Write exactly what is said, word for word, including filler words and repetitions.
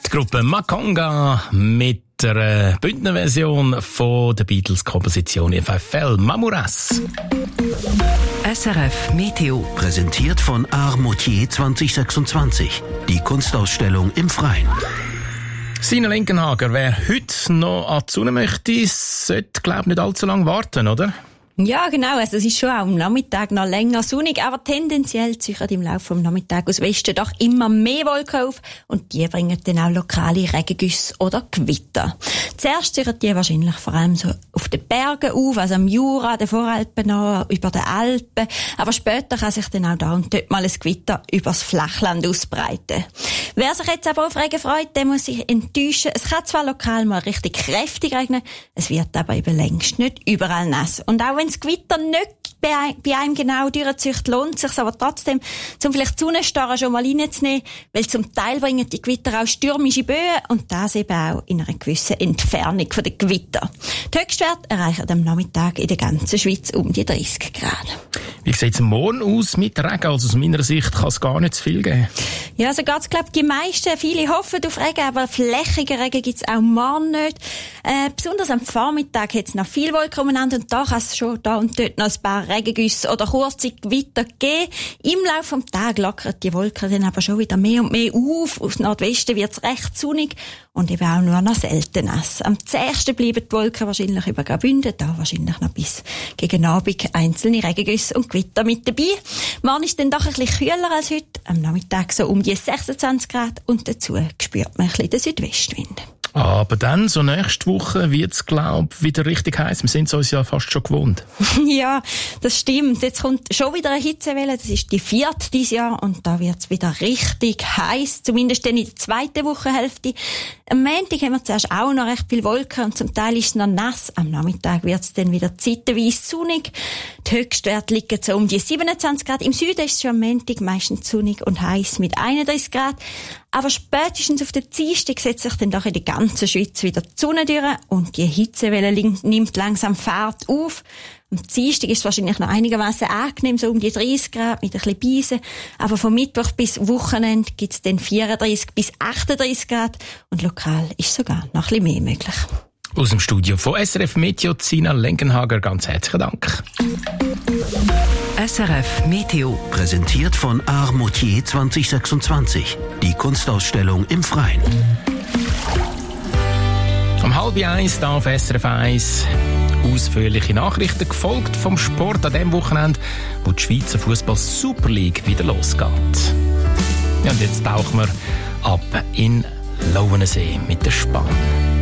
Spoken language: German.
Die Gruppe Makonga mit der Bündner Version von der Beatles-Komposition If I Fell Mamouras. S R F Meteo präsentiert von Art Moutier zwanzig sechsundzwanzig. Die Kunstausstellung im Freien. Sina Lenkenhager, wer heute noch an die Sonne möchte, sollte, glaube ich, nicht allzu lange warten, oder? Ja, genau. Also, es ist schon auch am Nachmittag noch länger sonnig, aber tendenziell ziehen im Laufe des Nachmittags aus Westen doch immer mehr Wolken auf und die bringen dann auch lokale Regengüsse oder Gewitter. Zuerst ziehen die wahrscheinlich vor allem so auf den Bergen auf, also am Jura, den Voralpen noch, über den Alpen, aber später kann sich dann auch da und dort mal ein Gewitter übers Flachland ausbreiten. Wer sich jetzt aber auf Regen freut, der muss sich enttäuschen. Es kann zwar lokal mal richtig kräftig regnen, es wird aber eben längst nicht überall nass. Und auch wenn das Gewitter nicht bei einem genau durchzieht, lohnt es sich aber trotzdem, um vielleicht die Sonnenstarre schon mal reinzunehmen, weil zum Teil bringen die Gewitter auch stürmische Böen und das eben auch in einer gewissen Entfernung von den Gewittern. Die Höchstwerte erreichen am Nachmittag in der ganzen Schweiz um die dreißig Grad. Wie sieht es morgen aus mit Regen? Also aus meiner Sicht kann es gar nicht zu viel geben. Ja, so geht's, glaub, die meisten, viele hoffen auf Regen, aber flächigen Regen gibt's auch morgen nicht. Äh, besonders am Vormittag hat's noch viel Wolken umeinander und da kann es schon da und dort noch ein paar Regengüsse oder kurze Gewitter geben. Im Laufe des Tages lockern die Wolken dann aber schon wieder mehr und mehr auf. Aus Nordwesten wird's recht sonnig und eben auch nur noch selten nass. Am zähsten bleiben die Wolken wahrscheinlich über Graubünden, da wahrscheinlich noch bis gegen Abend einzelne Regengüsse und Gewitter mit dabei. Morgen ist dann doch ein bisschen kühler als heute. Am Nachmittag so um die sechsundzwanzig Grad und dazu spürt man ein bisschen den Südwestwind. Aber dann, so nächste Woche, wird's, glaub, wieder richtig heiß. Wir sind es uns ja fast schon gewohnt. Ja, das stimmt. Jetzt kommt schon wieder eine Hitzewelle. Das ist die vierte dieses Jahr und da wird's wieder richtig heiß. Zumindest dann in der zweiten Wochenhälfte. Am Montag haben wir zuerst auch noch recht viel Wolken und zum Teil ist es noch nass. Am Nachmittag wird's dann wieder zeitweise sonnig. Die Höchstwerte liegen so um die siebenundzwanzig Grad. Im Süden ist es schon am Montag meistens sonnig und heiß mit einunddreißig Grad. Aber spätestens auf den Dienstag setzt sich dann doch in der ganzen Schweiz wieder die Sonne durch und die Hitzewelle nimmt langsam Fahrt auf. Am Dienstag ist es wahrscheinlich noch einigermaßen angenehm, so um die dreißig Grad mit ein bisschen Beisen. Aber vom Mittwoch bis Wochenende gibt es dann vierunddreißig bis achtunddreißig Grad und lokal ist sogar noch ein bisschen mehr möglich. Aus dem Studio von S R F Meteo, Sina Lenkenhager, ganz herzlichen Dank. S R F Meteo präsentiert von Art Moutier zwanzig sechsundzwanzig. Die Kunstausstellung im Freien. Um halb eins da auf S R F eins. Ausführliche Nachrichten gefolgt vom Sport an dem Wochenende, wo die Schweizer Fußball Super League wieder losgeht. Ja, und jetzt tauchen wir ab in Lauenensee mit der Spann.